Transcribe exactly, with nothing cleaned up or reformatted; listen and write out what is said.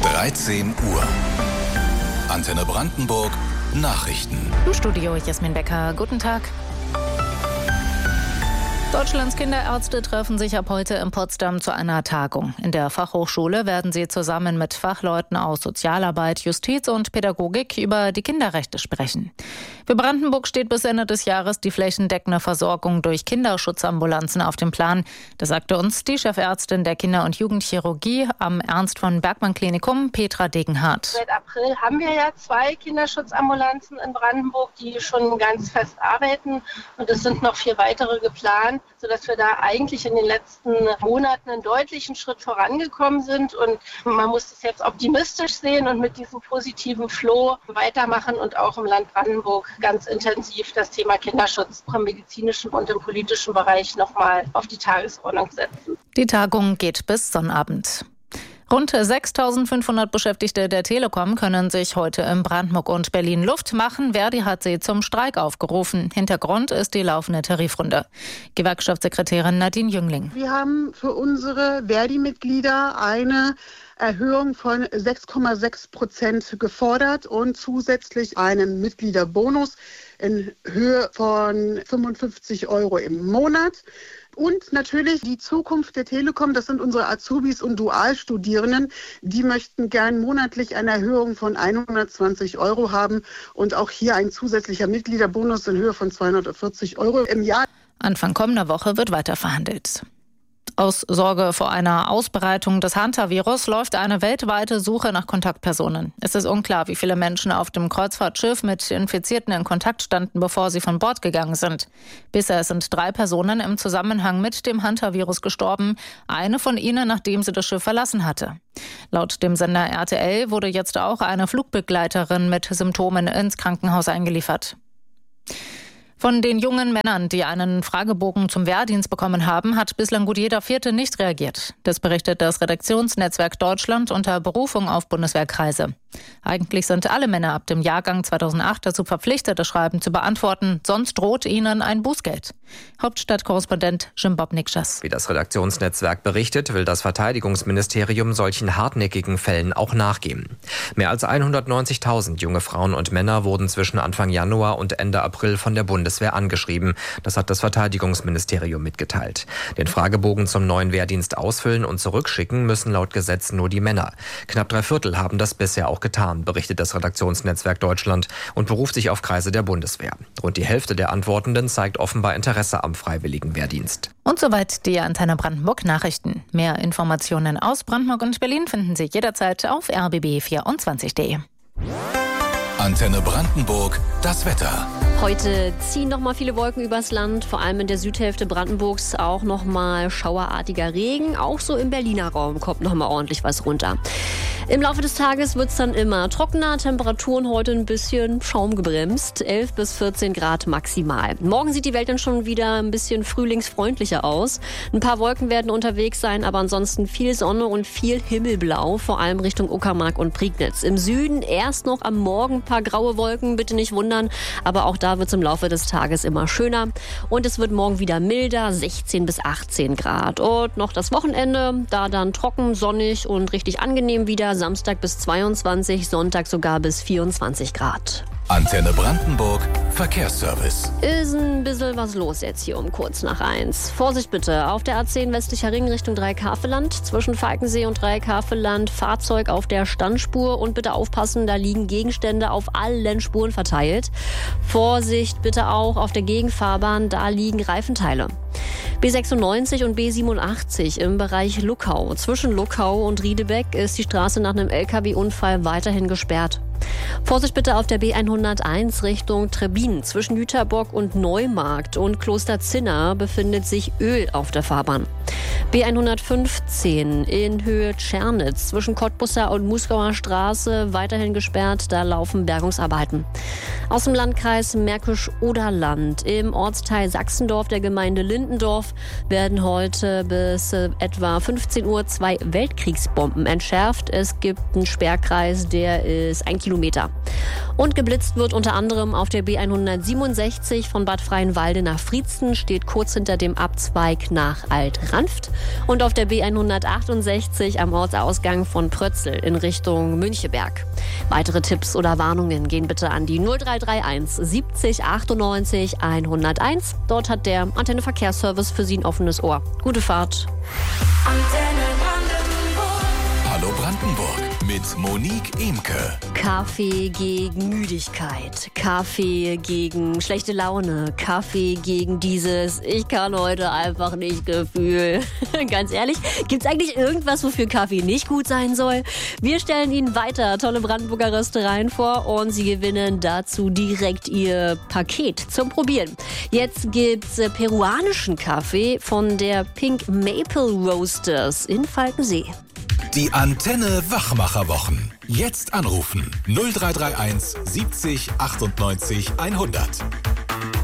dreizehn Uhr. Antenne Brandenburg Nachrichten. Im Studio Jasmin Becker. Guten Tag. Deutschlands Kinderärzte treffen sich ab heute in Potsdam zu einer Tagung. In der Fachhochschule werden sie zusammen mit Fachleuten aus Sozialarbeit, Justiz und Pädagogik über die Kinderrechte sprechen. Für Brandenburg steht bis Ende des Jahres die flächendeckende Versorgung durch Kinderschutzambulanzen auf dem Plan. Das sagte uns die Chefärztin der Kinder- und Jugendchirurgie am Ernst von Bergmann Klinikum, Petra Degenhardt. Seit April haben wir ja zwei Kinderschutzambulanzen in Brandenburg, die schon ganz fest arbeiten. Und es sind noch vier weitere geplant, sodass wir da eigentlich in den letzten Monaten einen deutlichen Schritt vorangekommen sind. Und man muss es jetzt optimistisch sehen und mit diesem positiven Flow weitermachen und auch im Land Brandenburg ganz intensiv das Thema Kinderschutz im medizinischen und im politischen Bereich nochmal auf die Tagesordnung setzen. Die Tagung geht bis Sonnabend. Rund sechstausendfünfhundert Beschäftigte der Telekom können sich heute in Brandenburg und Berlin Luft machen. Verdi hat sie zum Streik aufgerufen. Hintergrund ist die laufende Tarifrunde. Gewerkschaftssekretärin Nadine Jüngling. Wir haben für unsere Verdi-Mitglieder eine Erhöhung von sechs Komma sechs Prozent gefordert und zusätzlich einen Mitgliederbonus in Höhe von fünfundfünfzig Euro im Monat. Und natürlich die Zukunft der Telekom, das sind unsere Azubis und Dualstudierenden. Die möchten gern monatlich eine Erhöhung von hundertzwanzig Euro haben und auch hier ein zusätzlicher Mitgliederbonus in Höhe von zweihundertvierzig Euro im Jahr. Anfang kommender Woche wird weiter verhandelt. Aus Sorge vor einer Ausbreitung des Hantavirus läuft eine weltweite Suche nach Kontaktpersonen. Es ist unklar, wie viele Menschen auf dem Kreuzfahrtschiff mit Infizierten in Kontakt standen, bevor sie von Bord gegangen sind. Bisher sind drei Personen im Zusammenhang mit dem Hantavirus gestorben, eine von ihnen, nachdem sie das Schiff verlassen hatte. Laut dem Sender R T L wurde jetzt auch eine Flugbegleiterin mit Symptomen ins Krankenhaus eingeliefert. Von den jungen Männern, die einen Fragebogen zum Wehrdienst bekommen haben, hat bislang gut jeder Vierte nicht reagiert. Das berichtet das Redaktionsnetzwerk Deutschland unter Berufung auf Bundeswehrkreise. Eigentlich sind alle Männer ab dem Jahrgang zweitausendacht dazu verpflichtet, das Schreiben zu beantworten, sonst droht ihnen ein Bußgeld. Hauptstadtkorrespondent Jim Bob-Nikschas. Wie das Redaktionsnetzwerk berichtet, will das Verteidigungsministerium solchen hartnäckigen Fällen auch nachgehen. Mehr als hundertneunzigtausend junge Frauen und Männer wurden zwischen Anfang Januar und Ende April von der Bundeswehr angeschrieben. Das hat das Verteidigungsministerium mitgeteilt. Den Fragebogen zum neuen Wehrdienst ausfüllen und zurückschicken müssen laut Gesetz nur die Männer. Knapp drei Viertel haben das bisher auch getan, berichtet das Redaktionsnetzwerk Deutschland und beruft sich auf Kreise der Bundeswehr. Rund die Hälfte der Antwortenden zeigt offenbar Interesse am freiwilligen Wehrdienst. Und soweit die Antenne Brandenburg Nachrichten. Mehr Informationen aus Brandenburg und Berlin finden Sie jederzeit auf r b b vierundzwanzig punkt de. Antenne Brandenburg, das Wetter. Heute ziehen noch mal viele Wolken übers Land, vor allem in der Südhälfte Brandenburgs auch noch mal schauerartiger Regen. Auch so im Berliner Raum kommt noch mal ordentlich was runter. Im Laufe des Tages wird es dann immer trockener, Temperaturen heute ein bisschen schaumgebremst, elf bis vierzehn Grad maximal. Morgen sieht die Welt dann schon wieder ein bisschen frühlingsfreundlicher aus. Ein paar Wolken werden unterwegs sein, aber ansonsten viel Sonne und viel Himmelblau, vor allem Richtung Uckermark und Prignitz. Im Süden erst noch am Morgen ein paar graue Wolken, bitte nicht wundern, aber auch da wird es im Laufe des Tages immer schöner. Und es wird morgen wieder milder, sechzehn bis achtzehn Grad. Und noch das Wochenende, da dann trocken, sonnig und richtig angenehm wieder. Samstag bis zweiundzwanzig, Sonntag sogar bis vierundzwanzig Grad. Antenne Brandenburg, Verkehrsservice. Ist ein bisschen was los jetzt hier um kurz nach eins. Vorsicht bitte, auf der A zehn westlicher Ring Richtung Dreieck-Havelland, zwischen Falkensee und Dreieck-Havelland, Fahrzeug auf der Standspur und bitte aufpassen, da liegen Gegenstände auf allen Spuren verteilt. Vorsicht bitte auch auf der Gegenfahrbahn, da liegen Reifenteile. B sechsundneunzig und B siebenundachtzig im Bereich Luckau. Zwischen Luckau und Riedebeck ist die Straße nach einem L K W-Unfall weiterhin gesperrt. Vorsicht bitte auf der B hunderteins Richtung Trebbin. Zwischen Jüterbock und Neumarkt und Klosterzinna befindet sich Öl auf der Fahrbahn. B hundertfünfzehn in Höhe Tschernitz zwischen Cottbusser und Muskauer Straße weiterhin gesperrt, da laufen Bergungsarbeiten. Aus dem Landkreis Märkisch-Oderland im Ortsteil Sachsendorf der Gemeinde Lindendorf werden heute bis äh, etwa fünfzehn Uhr zwei Weltkriegsbomben entschärft. Es gibt einen Sperrkreis, der ist ein Kilometer. Und geblitzt wird unter anderem auf der B hundertsiebenundsechzig von Bad Freienwalde nach Frietzen, steht kurz hinter dem Abzweig nach Alt-Ranft. Und auf der B hundertachtundsechzig am Ortsausgang von Prötzl in Richtung Müncheberg. Weitere Tipps oder Warnungen gehen bitte an die null drei drei eins siebzig achtundneunzig hunderteins. Dort hat der Antenne Verkehrsservice für Sie ein offenes Ohr. Gute Fahrt. Antenne Brandenburg. Hallo Brandenburg mit Monique Imke. Kaffee gegen Müdigkeit, Kaffee gegen schlechte Laune, Kaffee gegen dieses Ich kann heute einfach nicht Gefühl. Ganz ehrlich, gibt's eigentlich irgendwas, wofür Kaffee nicht gut sein soll? Wir stellen Ihnen weiter tolle Brandenburger Röstereien vor und Sie gewinnen dazu direkt Ihr Paket zum Probieren. Jetzt gibt's äh, peruanischen Kaffee von der Pink Maple Roasters in Falkensee. Die Antenne Wachmacherwochen. Jetzt anrufen null drei drei eins siebzig achtundneunzig hundert.